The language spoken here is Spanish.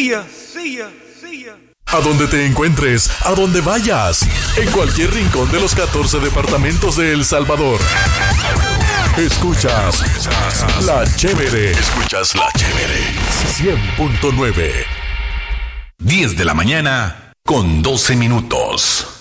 A donde te encuentres, a donde vayas, en cualquier rincón de los 14 departamentos de El Salvador. Escuchas La Chévere. Escuchas La Chévere. 100.9. 10 de la mañana con 12 minutos.